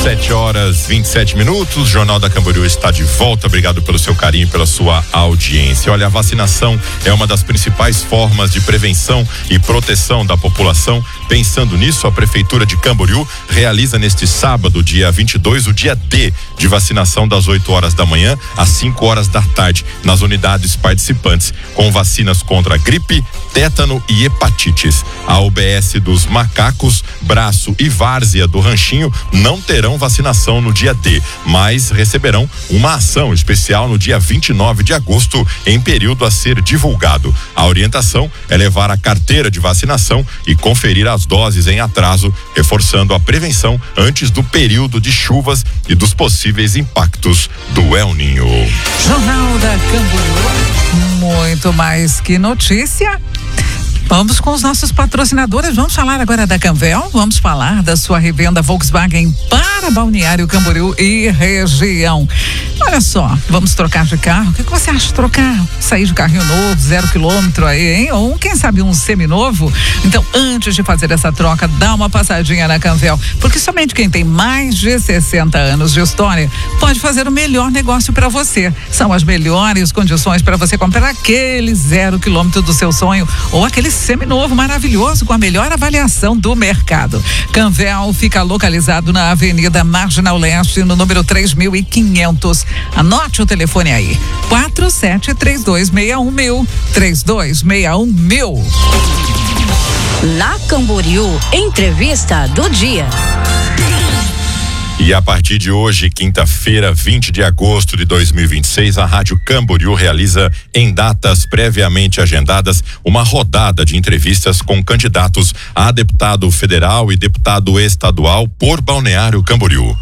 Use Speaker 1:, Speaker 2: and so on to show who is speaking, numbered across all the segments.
Speaker 1: 7h27. Jornal da Camboriú está de volta. Obrigado pelo seu carinho e pela sua audiência. Olha, a vacinação é uma das principais formas de prevenção e proteção da população. Pensando nisso, a Prefeitura de Camboriú realiza neste sábado, dia 22, o dia D de vacinação das 8 horas da manhã às 5 horas da tarde, nas unidades participantes, com vacinas contra gripe, tétano e hepatites. A UBS dos Macacos, Braço e Várzea do Ranchinho não terão vacinação no dia D, mas receberão uma ação especial no dia 29 de agosto, em período a ser divulgado. A orientação é levar a carteira de vacinação e conferir as doses em atraso, reforçando a prevenção antes do período de chuvas e dos possíveis impactos do El Niño.
Speaker 2: Jornal da Camboriú, muito mais que notícia. Vamos com os nossos patrocinadores. Vamos falar agora da Canvel. Vamos falar da sua revenda Volkswagen para Balneário Camboriú e região. Olha só, vamos trocar de carro. O que você acha de trocar? Sair de carrinho novo, 0 quilômetro aí, hein? Ou quem sabe um seminovo? Então, antes de fazer essa troca, dá uma passadinha na Canvel, porque somente quem tem mais de 60 anos de história pode fazer o melhor negócio para você. São as melhores condições para você comprar aquele 0 quilômetro do seu sonho ou aquele seminovo maravilhoso com a melhor avaliação do mercado. Canvel fica localizado na Avenida Marginal Leste, no número 3500. Anote o telefone aí: 473261.000, 3261.000.
Speaker 3: Na Camboriú, entrevista do dia.
Speaker 1: E a partir de hoje, quinta-feira, 20 de agosto de 2026, a Rádio Camboriú realiza, em datas previamente agendadas, uma rodada de entrevistas com candidatos a deputado federal e deputado estadual por Balneário Camboriú.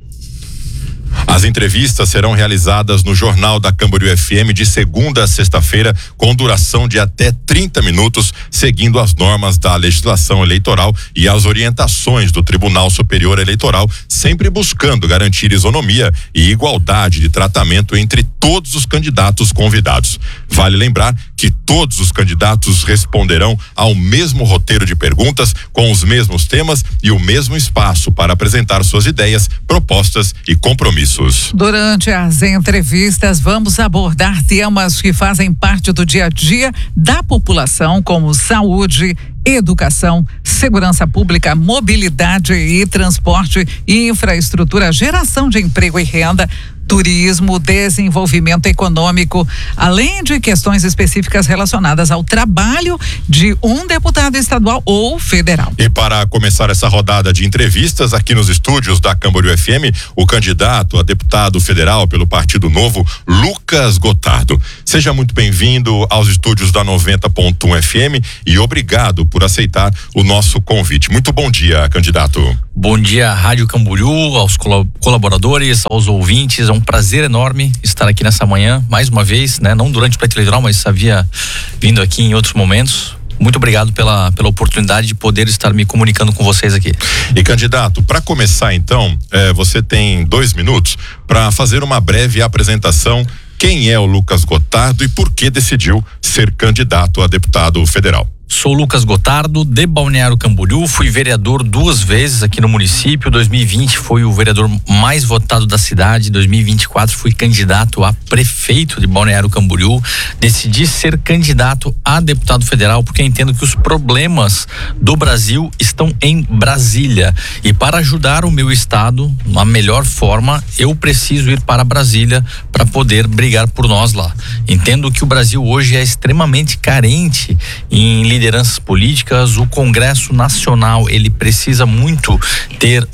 Speaker 1: As entrevistas serão realizadas no Jornal da Camboriú FM de segunda a sexta-feira, com duração de até 30 minutos, seguindo as normas da legislação eleitoral e as orientações do Tribunal Superior Eleitoral, sempre buscando garantir isonomia e igualdade de tratamento entre todos os candidatos convidados. Vale lembrar que todos os candidatos responderão ao mesmo roteiro de perguntas, com os mesmos temas e o mesmo espaço para apresentar suas ideias, propostas e compromissos.
Speaker 2: Durante as entrevistas, vamos abordar temas que fazem parte do dia a dia da população, como saúde, educação, segurança pública, mobilidade e transporte, infraestrutura, geração de emprego e renda, turismo, desenvolvimento econômico, além de questões específicas relacionadas ao trabalho de um deputado estadual ou federal.
Speaker 1: E para começar essa rodada de entrevistas aqui nos estúdios da Camboriú FM, o candidato a deputado federal pelo Partido Novo, Lucas Gotardo. Seja muito bem-vindo aos estúdios da 90.1 FM e obrigado por aceitar o nosso convite. Muito bom dia, candidato.
Speaker 4: Bom dia, Rádio Camboriú, aos colaboradores, aos ouvintes. É um prazer enorme estar aqui nessa manhã, mais uma vez, né? Não durante o pleito eleitoral, mas havia vindo aqui em outros momentos. Muito obrigado pela oportunidade de poder estar me comunicando com vocês aqui.
Speaker 1: E candidato, para começar então, você tem 2 minutos para fazer uma breve apresentação. Quem é o Lucas Gotardo e por que decidiu ser candidato a deputado federal?
Speaker 4: Sou Lucas Gotardo, de Balneário Camboriú, fui vereador 2 vezes aqui no município. 2020 foi o vereador mais votado da cidade. 2024 fui candidato a prefeito de Balneário Camboriú. Decidi ser candidato a deputado federal porque entendo que os problemas do Brasil estão em Brasília. E para ajudar o meu estado, na melhor forma, eu preciso ir para Brasília para poder brigar por nós lá. Entendo que o Brasil hoje é extremamente carente em lideranças políticas. O Congresso Nacional, ele precisa muito ter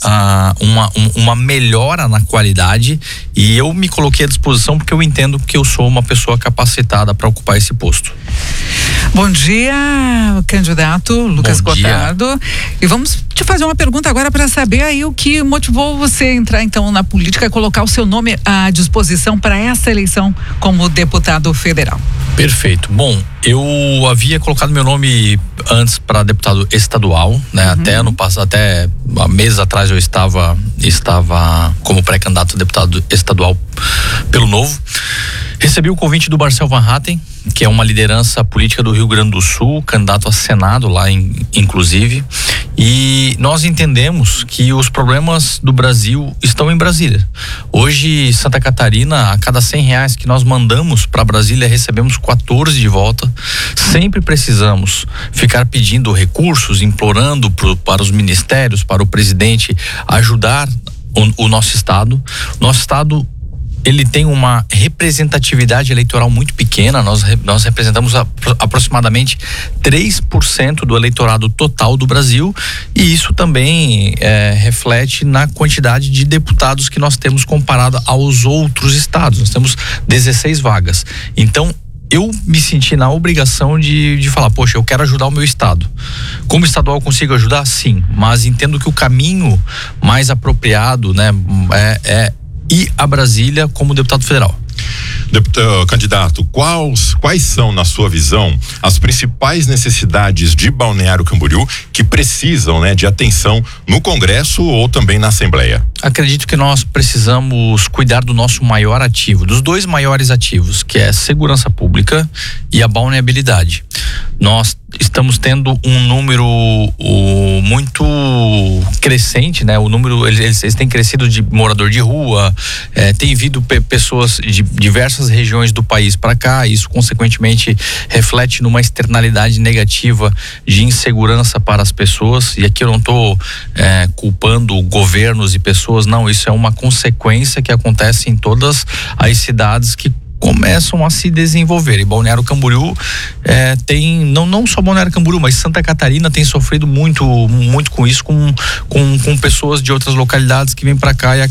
Speaker 4: uma melhora na qualidade, e eu me coloquei à disposição porque eu entendo que eu sou uma pessoa capacitada para ocupar esse posto.
Speaker 2: Bom dia, candidato Lucas Gotardo. E vamos te fazer uma pergunta agora para saber aí o que motivou você a entrar então na política e colocar o seu nome à disposição para essa eleição como deputado federal.
Speaker 4: Perfeito. Bom, eu havia colocado meu nome antes para deputado estadual, né? Até ano passado, até meses atrás eu estava como pré-candidato a deputado estadual pelo Novo. Recebi o convite do Marcel Van Hatten, que é uma liderança política do Rio Grande do Sul, candidato a Senado lá, inclusive, e nós entendemos que os problemas do Brasil estão em Brasília. Hoje, Santa Catarina, a cada R$100 que nós mandamos para Brasília, recebemos 14 de volta. Sempre precisamos ficar pedindo recursos, implorando para os ministérios, para o presidente ajudar o nosso estado. Nosso estado, ele tem uma representatividade eleitoral muito pequena. Nós representamos aproximadamente 3% do eleitorado total do Brasil, e isso também reflete na quantidade de deputados que nós temos comparado aos outros estados. Nós temos 16 vagas. Então, eu me senti na obrigação de falar, poxa, eu quero ajudar o meu estado. Como estadual eu consigo ajudar? Sim, mas entendo que o caminho mais apropriado, né, é ir a Brasília como deputado federal.
Speaker 1: Candidato, quais são, na sua visão, as principais necessidades de Balneário Camboriú que precisam, né, de atenção no Congresso ou também na Assembleia?
Speaker 4: Acredito que nós precisamos cuidar do nosso maior ativo, dos dois maiores ativos, que é a segurança pública e a balneabilidade. Nós estamos tendo um número muito crescente, né? O número, eles têm crescido de morador de rua, tem vindo pessoas de diversas regiões do país para cá. Isso consequentemente reflete numa externalidade negativa de insegurança para as pessoas, e aqui eu não estou culpando governos e pessoas, não, isso é uma consequência que acontece em todas as cidades que começam a se desenvolver. E Balneário Camboriú tem, não só Balneário Camboriú, mas Santa Catarina tem sofrido muito com isso, com pessoas de outras localidades que vêm para cá e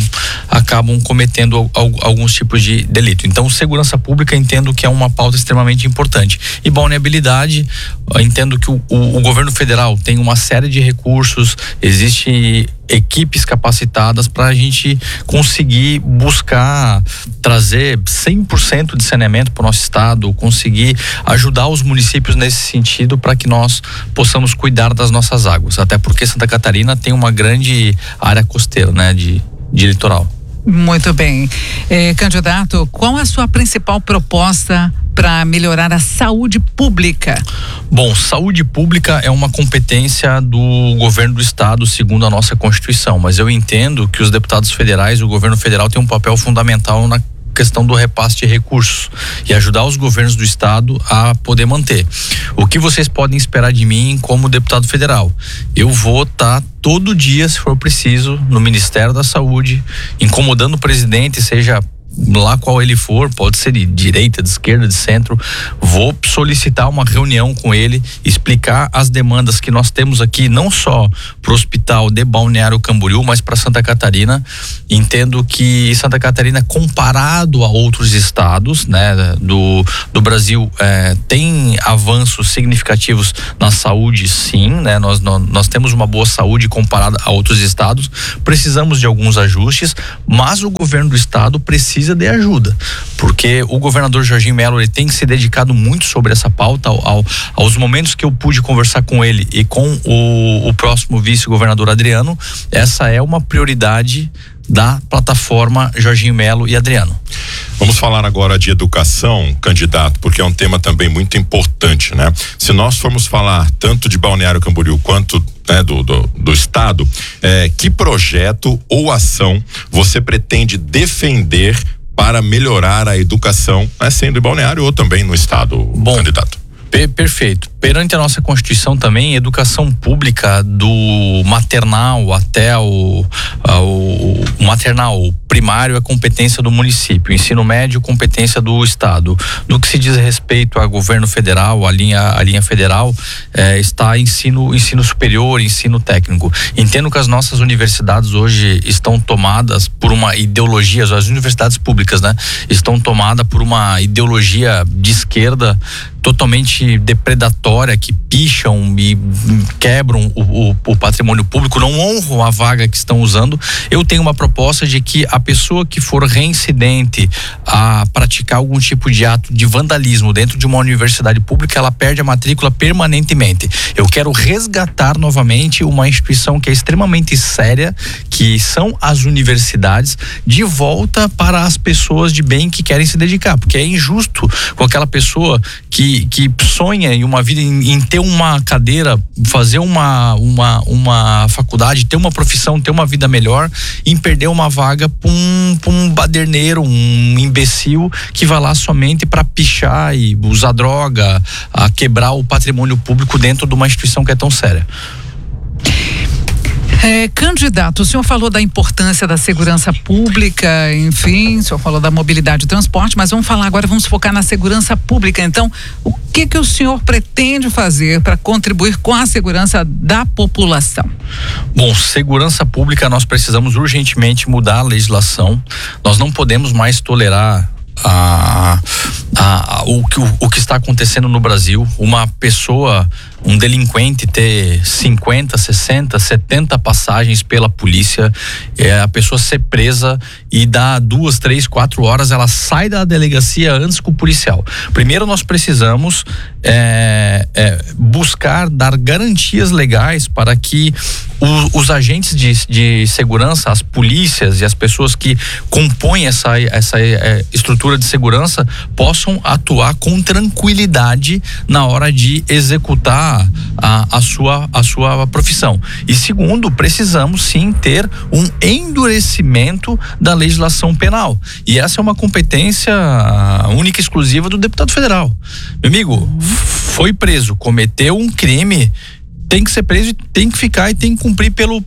Speaker 4: acabam cometendo alguns tipos de delito. Então, segurança pública, entendo que é uma pauta extremamente importante. E balneabilidade, entendo que o governo federal tem uma série de recursos, existe equipes capacitadas para a gente conseguir buscar trazer 100% de saneamento para o nosso estado, conseguir ajudar os municípios nesse sentido para que nós possamos cuidar das nossas águas, até porque Santa Catarina tem uma grande área costeira, né, de litoral.
Speaker 2: Muito bem. Candidato, qual a sua principal proposta para melhorar a saúde pública?
Speaker 4: Bom, saúde pública é uma competência do governo do estado, segundo a nossa Constituição, mas eu entendo que os deputados federais, o governo federal tem um papel fundamental na questão do repasse de recursos e ajudar os governos do estado a poder manter. O que vocês podem esperar de mim como deputado federal? Eu vou estar todo dia, se for preciso, no Ministério da Saúde, incomodando o presidente, seja lá qual ele for, pode ser de direita, de esquerda, de centro. Vou solicitar uma reunião com ele, explicar as demandas que nós temos aqui, não só para o hospital de Balneário Camboriú, mas para Santa Catarina. Entendo que Santa Catarina, comparado a outros estados, né, do Brasil, tem avanços significativos na saúde, sim, né? Nós temos uma boa saúde comparada a outros estados. Precisamos de alguns ajustes, mas o governo do estado precisa de ajuda, porque o governador Jorginho Melo, ele tem se dedicado muito sobre essa pauta. Aos momentos que eu pude conversar com ele e com o próximo vice-governador Adriano, essa é uma prioridade da plataforma Jorginho Melo e Adriano.
Speaker 1: Vamos falar agora de educação, candidato, porque é um tema também muito importante, né? Se nós formos falar tanto de Balneário Camboriú quanto, né, do estado, que projeto ou ação você pretende defender para melhorar a educação, né, sendo em Balneário ou também no estado, candidato?
Speaker 4: Perfeito. Perante a nossa Constituição também, educação pública do maternal até o maternal, o primário é competência do município, ensino médio competência do estado. No que se diz respeito a governo federal, a linha federal, está ensino superior, ensino técnico. Entendo que as nossas universidades hoje estão tomadas por uma ideologia, as universidades públicas, né, estão tomadas por uma ideologia de esquerda totalmente depredatória, que picham e quebram o patrimônio público, não honram a vaga que estão usando. Eu tenho uma proposta de que a pessoa que for reincidente a praticar algum tipo de ato de vandalismo dentro de uma universidade pública, ela perde a matrícula permanentemente. Eu quero resgatar novamente uma instituição que é extremamente séria, que que são as universidades, de volta para as pessoas de bem que querem se dedicar, porque é injusto com aquela pessoa que sonha em uma vida, em ter uma cadeira, fazer uma faculdade, ter uma profissão, ter uma vida melhor, em perder uma vaga para um baderneiro, um imbecil que vai lá somente para pichar e usar droga, a quebrar o patrimônio público dentro de uma instituição que é tão séria.
Speaker 2: Candidato, o senhor falou da importância da segurança pública, enfim, o senhor falou da mobilidade e transporte, mas vamos falar agora, vamos focar na segurança pública. Então, o que o senhor pretende fazer para contribuir com a segurança da população?
Speaker 4: Bom, segurança pública, nós precisamos urgentemente mudar a legislação. Nós não podemos mais tolerar o que está acontecendo no Brasil. Uma pessoa, um delinquente ter 50, 60, 70 passagens pela polícia, a pessoa ser presa e dá 2, 3, 4 horas, ela sai da delegacia antes que o policial. Primeiro nós precisamos buscar dar garantias legais para que os agentes de segurança, as polícias e as pessoas que compõem essa estrutura de segurança possam atuar com tranquilidade na hora de executar a sua profissão. E segundo, precisamos sim ter um endurecimento da legislação penal. E essa é uma competência única e exclusiva do deputado federal. Meu amigo, foi preso, cometeu um crime, tem que ser preso, tem que ficar e tem que cumprir pelo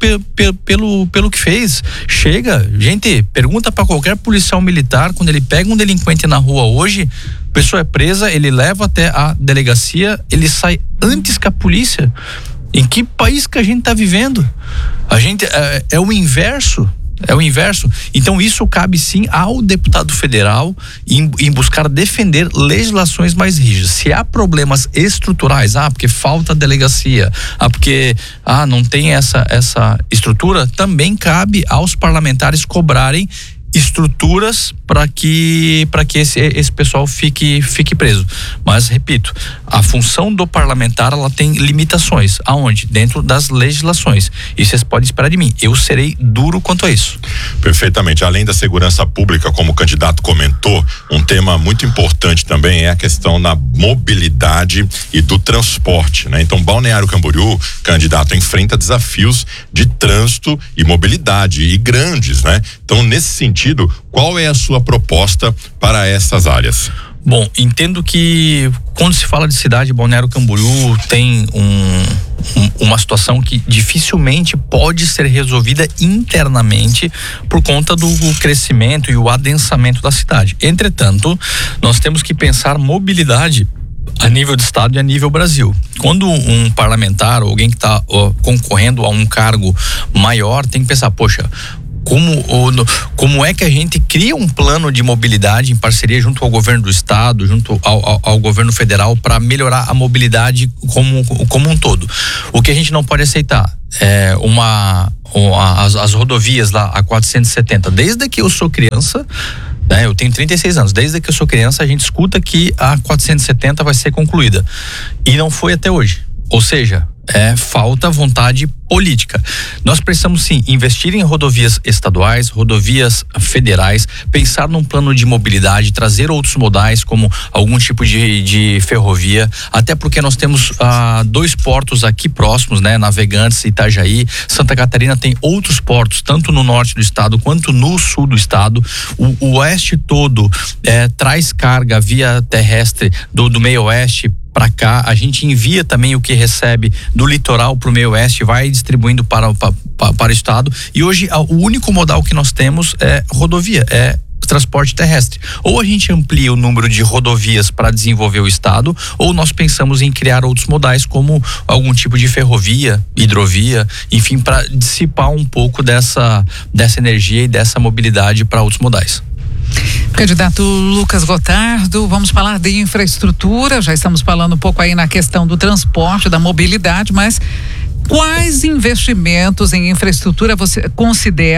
Speaker 4: que fez. Chega, gente, pergunta para qualquer policial militar, quando ele pega um delinquente na rua hoje, a pessoa é presa, ele leva até a delegacia, ele sai antes que a polícia. Em que país que a gente está vivendo? A gente é o inverso. É o inverso. Então isso cabe sim ao deputado federal em buscar defender legislações mais rígidas. Se há problemas estruturais, porque falta delegacia, porque não tem essa estrutura, também cabe aos parlamentares cobrarem estruturas para que esse pessoal fique preso. Mas repito, a função do parlamentar, ela tem limitações. Aonde? Dentro das legislações. E vocês podem esperar de mim, eu serei duro quanto a isso.
Speaker 1: Perfeitamente. Além da segurança pública, como o candidato comentou, um tema muito importante também é a questão da mobilidade e do transporte, né? Então, Balneário Camboriú, candidato, enfrenta desafios de trânsito e mobilidade, e grandes, né? Então, nesse sentido, qual é a sua proposta para essas áreas?
Speaker 4: Bom, entendo que quando se fala de cidade, Balneário Camboriú tem uma situação que dificilmente pode ser resolvida internamente por conta do crescimento e o adensamento da cidade. Entretanto, nós temos que pensar mobilidade a nível de estado e a nível Brasil. Quando um parlamentar ou alguém que está concorrendo a um cargo maior tem que pensar, poxa, como é que a gente cria um plano de mobilidade em parceria junto ao governo do estado, junto ao governo federal, para melhorar a mobilidade como um todo. O que a gente não pode aceitar é as rodovias lá, a 470, desde que eu sou criança, né, eu tenho 36 anos, desde que eu sou criança a gente escuta que a 470 vai ser concluída e não foi até hoje. Ou seja, falta vontade política. Nós precisamos sim investir em rodovias estaduais, rodovias federais, pensar num plano de mobilidade, trazer outros modais como algum tipo de ferrovia, até porque nós temos 2 portos aqui próximos, né? Navegantes, Itajaí, Santa Catarina tem outros portos, tanto no norte do estado quanto no sul do estado. O oeste todo traz carga via terrestre do meio oeste para cá, a gente envia também o que recebe do litoral para o meio oeste, vai distribuindo para o estado, e hoje o único modal que nós temos é rodovia, é transporte terrestre. Ou a gente amplia o número de rodovias para desenvolver o estado, ou nós pensamos em criar outros modais como algum tipo de ferrovia, hidrovia, enfim, para dissipar um pouco dessa energia e dessa mobilidade para outros modais.
Speaker 2: Candidato Lucas Gotardo, vamos falar de infraestrutura, já estamos falando um pouco aí na questão do transporte, da mobilidade, mas quais investimentos em infraestrutura você considera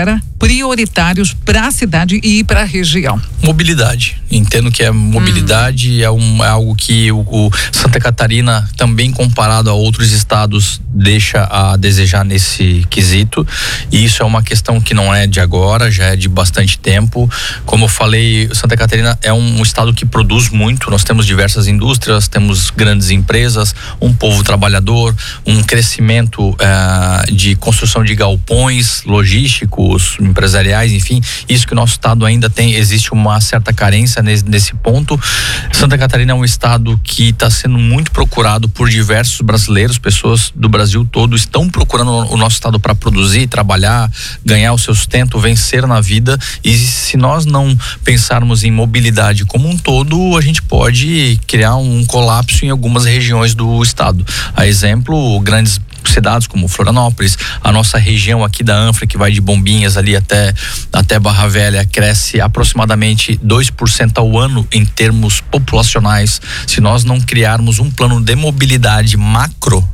Speaker 2: prioritários para a cidade e para a região?
Speaker 4: Mobilidade. Entendo que mobilidade é algo que o Santa Catarina, também comparado a outros estados, deixa a desejar nesse quesito. E isso é uma questão que não é de agora, já é de bastante tempo. Como eu falei, Santa Catarina é um estado que produz muito. Nós temos diversas indústrias, temos grandes empresas, um povo trabalhador, um crescimento de construção de galpões logísticos, empresariais, enfim, isso que o nosso estado ainda tem. Existe uma certa carência nesse ponto. Santa Catarina é um estado que está sendo muito procurado por diversos brasileiros, pessoas do Brasil todo estão procurando o nosso estado para produzir, trabalhar, ganhar o seu sustento, vencer na vida. E se nós não pensarmos em mobilidade como um todo, a gente pode criar um colapso em algumas regiões do estado. A exemplo, grandes cidades como Florianópolis, a nossa região aqui da Anfra, que vai de Bombinhas ali até Barra Velha, cresce aproximadamente 2% ao ano em termos populacionais. Se nós não criarmos um plano de mobilidade macro,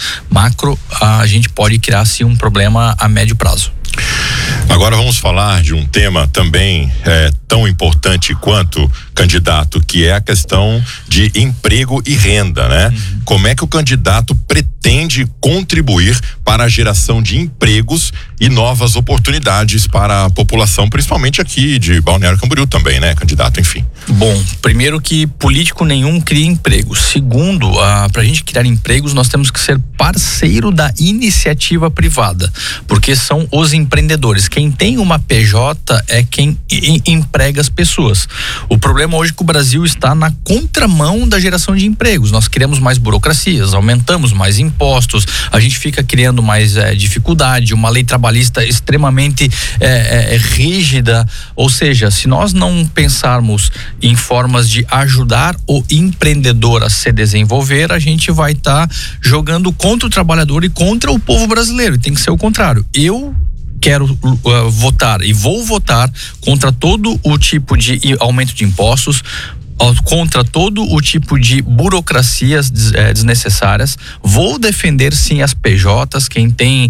Speaker 4: a gente pode criar sim um problema a médio prazo.
Speaker 1: Agora vamos falar de um tema também tão importante quanto, candidato, que é a questão de emprego e renda, né? Como é que o candidato pretende contribuir para a geração de empregos e novas oportunidades para a população, principalmente aqui de Balneário Camboriú também, né, candidato? Enfim.
Speaker 4: Bom, primeiro que político nenhum cria empregos. Segundo, para a gente criar empregos, nós temos que ser parceiro da iniciativa privada, porque são os empreendedores. Quem tem uma PJ é quem emprega as pessoas. O problema hoje é que o Brasil está na contramão da geração de empregos. Nós criamos mais burocracias, aumentamos mais impostos, a gente fica criando mais dificuldade, uma lei trabalhista extremamente rígida. Ou seja, se nós não pensarmos em formas de ajudar o empreendedor a se desenvolver, a gente vai estar jogando contra o trabalhador e contra o povo brasileiro. E tem que ser o contrário. Eu quero votar e vou votar contra todo o tipo de aumento de impostos, contra todo o tipo de burocracias desnecessárias. Vou defender sim as PJs, quem tem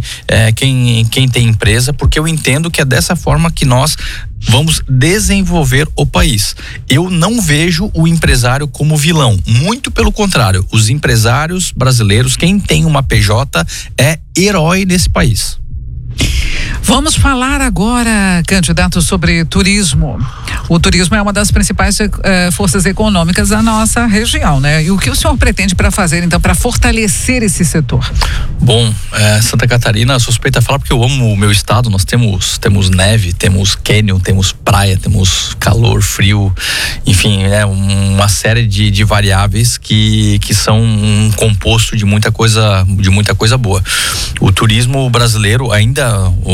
Speaker 4: empresa, porque eu entendo que é dessa forma que nós vamos desenvolver o país. Eu não vejo o empresário como vilão, muito pelo contrário. Os empresários brasileiros, quem tem uma PJ é herói nesse país.
Speaker 2: Vamos falar agora, candidato, sobre turismo. O turismo é uma das principais forças econômicas da nossa região, né? E o que o senhor pretende para fazer, então, para fortalecer esse setor?
Speaker 4: Bom, Santa Catarina, suspeita falar porque eu amo o meu estado. Nós temos neve, temos cânion, temos praia, temos calor, frio, enfim, uma série de variáveis que são um composto de muita coisa boa. O turismo brasileiro ainda,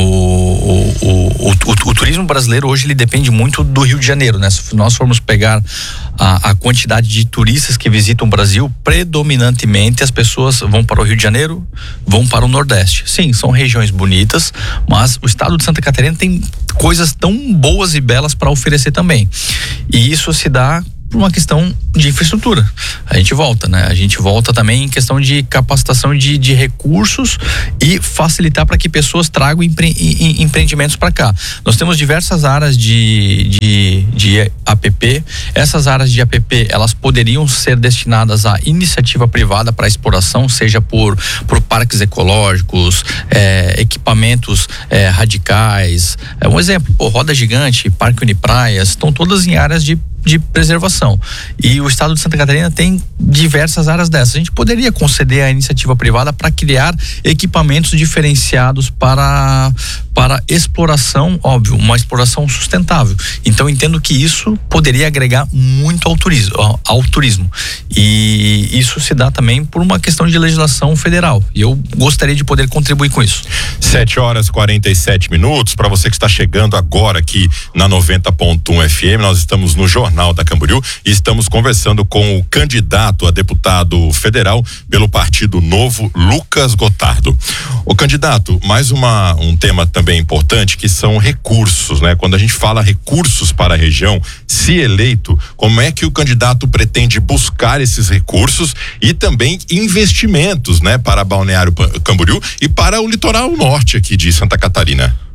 Speaker 4: o turismo brasileiro hoje ele depende muito do Rio de Janeiro, né? Se nós formos pegar a quantidade de turistas que visitam o Brasil, predominantemente as pessoas vão para o Rio de Janeiro, vão para o Nordeste. Sim, são regiões bonitas, mas o estado de Santa Catarina tem coisas tão boas e belas para oferecer também. E isso se dá por uma questão de infraestrutura. A gente volta também em questão de capacitação de recursos e facilitar para que pessoas tragam empreendimentos para cá. Nós temos diversas áreas de APP. Essas áreas de APP, elas poderiam ser destinadas à iniciativa privada para exploração, seja por parques ecológicos, equipamentos radicais. Um exemplo, Roda Gigante, Parque Unipraias, estão todas em áreas de preservação. E o estado de Santa Catarina tem diversas áreas dessas. A gente poderia conceder à iniciativa privada para criar equipamentos diferenciados para exploração, óbvio, uma exploração sustentável. Então entendo que isso poderia agregar muito ao turismo. E isso se dá também por uma questão de legislação federal. E eu gostaria de poder contribuir com isso.
Speaker 1: 7h47. Para você que está chegando agora aqui na 90.1 FM, nós estamos no Jornal da Camboriú e estamos conversando com o candidato a deputado federal pelo Partido Novo, Lucas Gotardo. O candidato, mais um tema também importante, que são recursos, né? Quando a gente fala recursos para a região, se eleito, como é que o candidato pretende buscar esses recursos e também investimentos, né, para Balneário Camboriú e para o litoral norte aqui de Santa Catarina?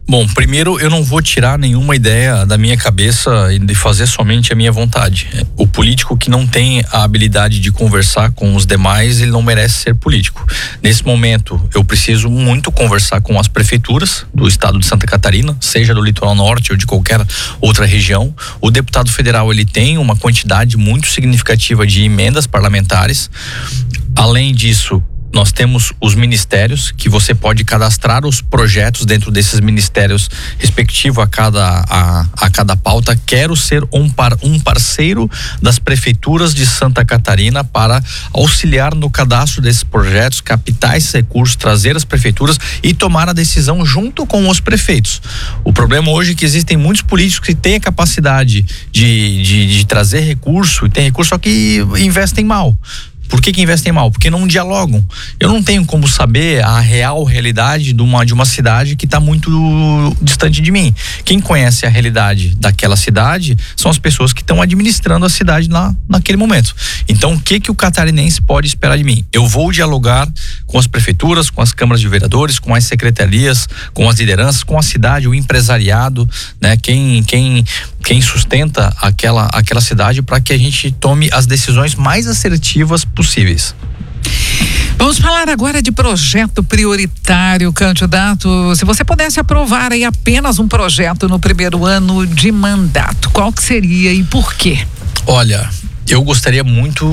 Speaker 4: Bom, primeiro eu não vou tirar nenhuma ideia da minha cabeça e de fazer somente a minha vontade. O político que não tem a habilidade de conversar com os demais, ele não merece ser político. Nesse momento, eu preciso muito conversar com as prefeituras do estado de Santa Catarina, seja do litoral norte ou de qualquer outra região. O deputado federal, ele tem uma quantidade muito significativa de emendas parlamentares. Além disso, nós temos os ministérios, que você pode cadastrar os projetos dentro desses ministérios respectivo a cada pauta. Quero ser um parceiro das prefeituras de Santa Catarina para auxiliar no cadastro desses projetos, captar esses recursos, trazer as prefeituras e tomar a decisão junto com os prefeitos. O problema hoje é que existem muitos políticos que têm a capacidade de trazer recurso, e tem recurso, só que investem mal. Por que investem mal? Porque não dialogam. Eu não tenho como saber a real realidade de uma cidade que está muito distante de mim. Quem conhece a realidade daquela cidade são as pessoas que estão administrando a cidade naquele momento. Então, o que o catarinense pode esperar de mim? Eu vou dialogar com as prefeituras, com as câmaras de vereadores, com as secretarias, com as lideranças, com a cidade, o empresariado, né? Quem sustenta aquela cidade, para que a gente tome as decisões mais assertivas possíveis.
Speaker 2: Vamos falar agora de projeto prioritário, candidato. Se você pudesse aprovar aí apenas um projeto no primeiro ano de mandato, qual que seria e por quê?
Speaker 4: Olha, eu gostaria muito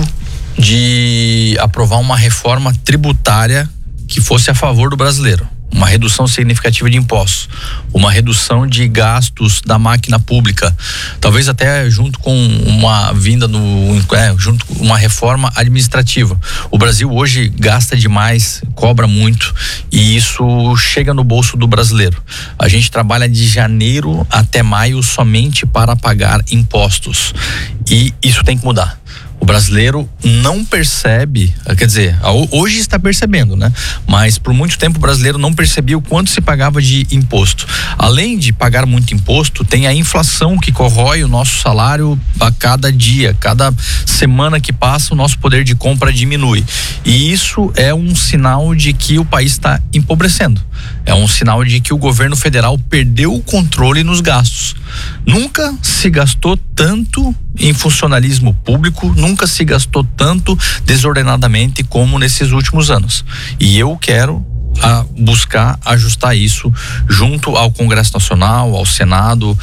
Speaker 4: de aprovar uma reforma tributária que fosse a favor do brasileiro. Uma redução significativa de impostos, uma redução de gastos da máquina pública, talvez até junto com uma junto com uma reforma administrativa. O Brasil hoje gasta demais, cobra muito, e isso chega no bolso do brasileiro. A gente trabalha de janeiro até maio somente para pagar impostos, e isso tem que mudar. O brasileiro não percebe, quer dizer, hoje está percebendo, né? Mas por muito tempo o brasileiro não percebia o quanto se pagava de imposto. Além de pagar muito imposto, tem a inflação que corrói o nosso salário a cada dia, cada semana que passa o nosso poder de compra diminui. E isso é um sinal de que o país está empobrecendo. É um sinal de que o governo federal perdeu o controle nos gastos. Nunca se gastou tanto em funcionalismo público, nunca se gastou tanto desordenadamente como nesses últimos anos. E eu quero buscar ajustar isso junto ao Congresso Nacional, ao Senado,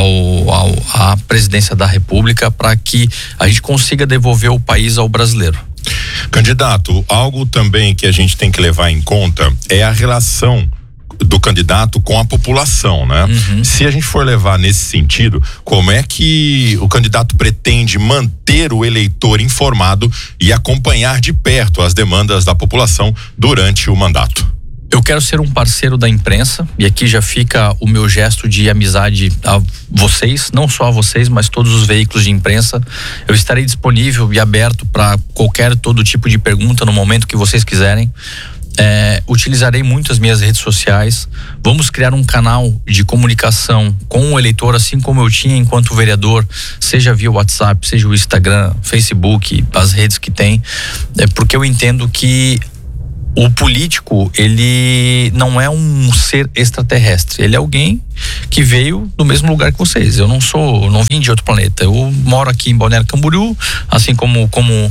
Speaker 4: à Presidência da República, para que a gente consiga devolver o país ao brasileiro.
Speaker 1: Candidato, algo também que a gente tem que levar em conta é a relação do candidato com a população, né? Uhum. Se a gente for levar nesse sentido, como é que o candidato pretende manter o eleitor informado e acompanhar de perto as demandas da população durante o mandato?
Speaker 4: Eu quero ser um parceiro da imprensa, e aqui já fica o meu gesto de amizade a vocês, não só a vocês, mas todos os veículos de imprensa. Eu estarei disponível e aberto para todo tipo de pergunta no momento que vocês quiserem. Utilizarei muito as minhas redes sociais. Vamos criar um canal de comunicação com o eleitor, assim como eu tinha enquanto vereador, seja via WhatsApp, seja o Instagram, Facebook, as redes que tem, porque eu entendo que o político, ele não é um ser extraterrestre, ele é alguém que veio do mesmo lugar que vocês. Eu não vim de outro planeta. Eu moro aqui em Balneário Camboriú, assim como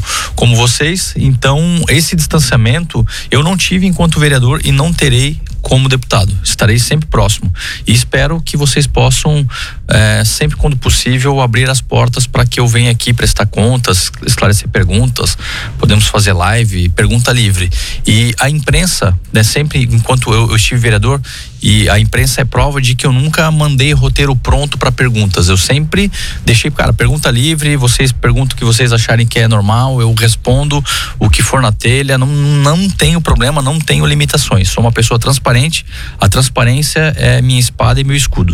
Speaker 4: vocês. Então, esse distanciamento eu não tive enquanto vereador e não terei como deputado. Estarei sempre próximo e espero que vocês possam sempre quando possível abrir as portas para que eu venha aqui prestar contas, esclarecer perguntas. Podemos fazer live, pergunta livre. E a imprensa, né, sempre enquanto eu estive vereador, e a imprensa é prova de que eu nunca mandei roteiro pronto para perguntas. Eu sempre deixei, pergunta livre, vocês perguntam o que vocês acharem que é normal, eu respondo o que for na telha, não tenho problema, não tenho limitações. Sou uma pessoa transparente, a transparência é minha espada e meu escudo.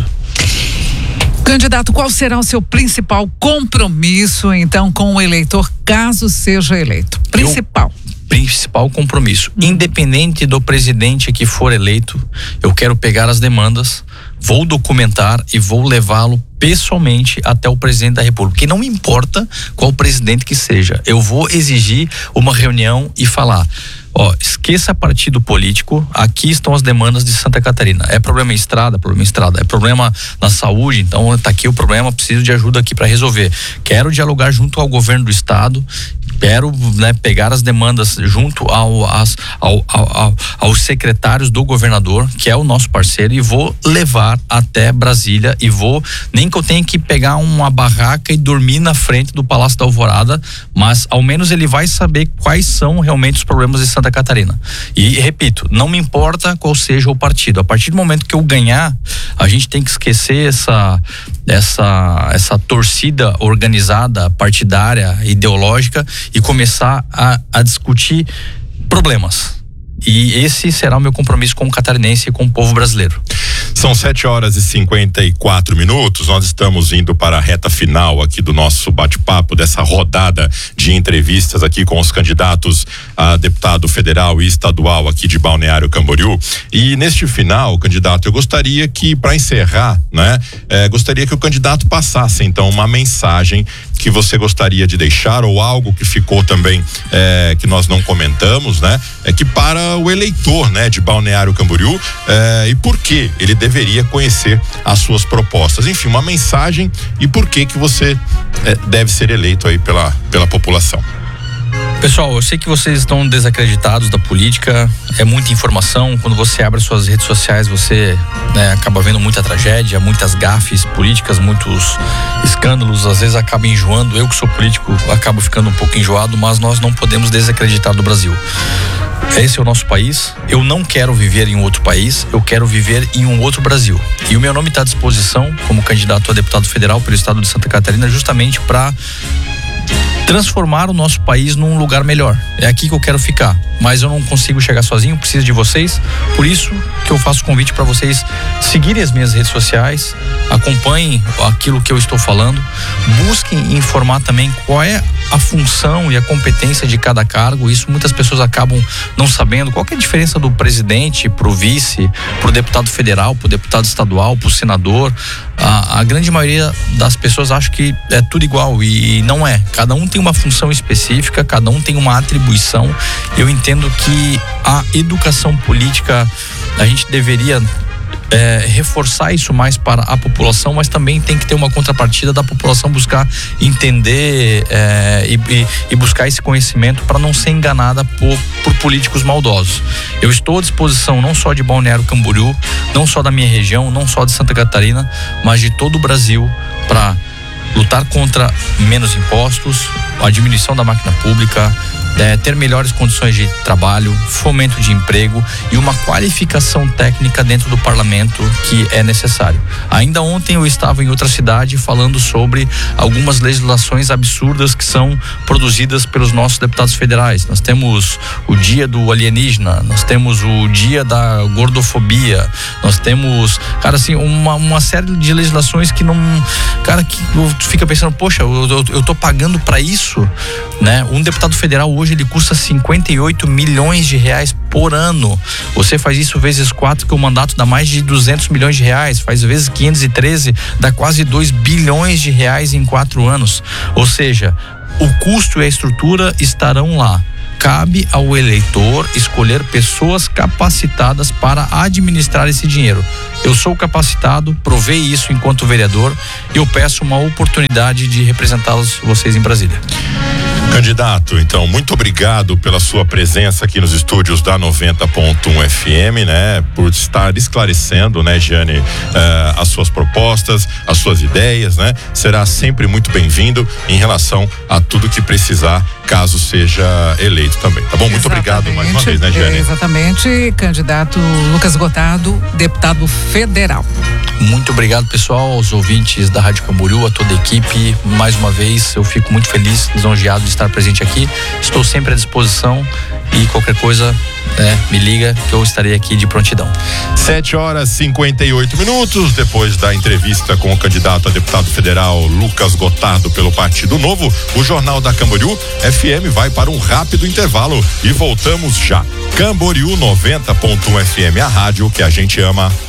Speaker 2: Candidato, qual será o seu principal compromisso, então, com o eleitor, caso seja eleito?
Speaker 4: Principal compromisso, independente do presidente que for eleito, eu quero pegar as demandas, vou documentar e vou levá-lo pessoalmente até o presidente da República. E não importa qual presidente que seja, eu vou exigir uma reunião e falar: Esqueça partido político, aqui estão as demandas de Santa Catarina. É problema em estrada, é problema na saúde, então tá aqui o problema, preciso de ajuda aqui para resolver. Quero dialogar junto ao governo do estado, quero, né, pegar as demandas junto aos secretários do governador, que é o nosso parceiro, e vou levar até Brasília, e nem que eu tenha que pegar uma barraca e dormir na frente do Palácio da Alvorada, mas ao menos ele vai saber quais são realmente os problemas de Santa Catarina. E repito, não me importa qual seja o partido, a partir do momento que eu ganhar, a gente tem que esquecer essa torcida organizada, partidária, ideológica, e começar a discutir problemas. E esse será o meu compromisso com o catarinense e com o povo brasileiro.
Speaker 1: São 7h54. Nós estamos indo para a reta final aqui do nosso bate-papo, dessa rodada de entrevistas aqui com os candidatos a deputado federal e estadual aqui de Balneário Camboriú. E neste final, candidato, eu gostaria que, para encerrar, né, gostaria que o candidato passasse então uma mensagem que você gostaria de deixar, ou algo que ficou também que nós não comentamos, né? Que para o eleitor, né, de Balneário Camboriú, e por que ele deveria conhecer as suas propostas. Enfim, uma mensagem e por que você deve ser eleito aí pela população.
Speaker 4: Pessoal, eu sei que vocês estão desacreditados da política, é muita informação. Quando você abre suas redes sociais, você, né, acaba vendo muita tragédia, muitas gafes políticas, muitos escândalos, às vezes acaba enjoando. Eu que sou político acabo ficando um pouco enjoado, mas nós não podemos desacreditar do Brasil. Esse é o nosso país, eu não quero viver em um outro país, eu quero viver em um outro Brasil. E o meu nome está à disposição como candidato a deputado federal pelo estado de Santa Catarina, justamente para transformar o nosso país num lugar melhor. É aqui que eu quero ficar, mas eu não consigo chegar sozinho, preciso de vocês. Por isso que eu faço o convite para vocês seguirem as minhas redes sociais, acompanhem aquilo que eu estou falando, busquem informar também qual é a função e a competência de cada cargo. Isso muitas pessoas acabam não sabendo. Qual que é a diferença do presidente pro vice, pro deputado federal, pro deputado estadual, pro senador? A grande maioria das pessoas acha que é tudo igual, e não é. Cada um tem uma função específica, cada um tem uma atribuição. Eu entendo que a educação política, a gente deveria reforçar isso mais para a população, mas também tem que ter uma contrapartida da população buscar entender e buscar esse conhecimento para não ser enganada por políticos maldosos. Eu estou à disposição não só de Balneário Camboriú, não só da minha região, não só de Santa Catarina, mas de todo o Brasil, para lutar contra menos impostos, a diminuição da máquina pública, ter melhores condições de trabalho, fomento de emprego e uma qualificação técnica dentro do parlamento que é necessário. Ainda ontem eu estava em outra cidade falando sobre algumas legislações absurdas que são produzidas pelos nossos deputados federais. Nós temos o dia do alienígena, nós temos o dia da gordofobia, nós temos, cara, assim, uma série de legislações que não, cara, que fica pensando, poxa, eu tô pagando para isso, né? Um deputado federal hoje ele custa 58 milhões de reais por ano. Você faz isso vezes 4, que o mandato dá mais de 200 milhões de reais, faz vezes 513, dá quase 2 bilhões de reais em 4 anos. Ou seja, o custo e a estrutura estarão lá. Cabe ao eleitor escolher pessoas capacitadas para administrar esse dinheiro. Eu sou capacitado, provei isso enquanto vereador, e eu peço uma oportunidade de representá-los, vocês, em Brasília.
Speaker 1: Candidato, então, muito obrigado pela sua presença aqui nos estúdios da 90.1 FM, né? Por estar esclarecendo, né, Jane, as suas propostas, as suas ideias, né? Será sempre muito bem-vindo em relação a tudo que precisar, caso seja eleito também, tá bom? Muito obrigado mais uma vez, né, Jane?
Speaker 2: Exatamente, candidato Lucas Gotardo, deputado federal.
Speaker 4: Muito obrigado, pessoal, aos ouvintes da Rádio Camboriú, a toda a equipe. Mais uma vez, eu fico muito feliz, lisonjeado de estar presente aqui. Estou sempre à disposição e qualquer coisa, me liga que eu estarei aqui de prontidão.
Speaker 1: 7h58. Depois da entrevista com o candidato a deputado federal Lucas Gotardo pelo Partido Novo, o Jornal da Camboriú FM vai para um rápido intervalo e voltamos já. Camboriú 90.1 FM, a rádio que a gente ama.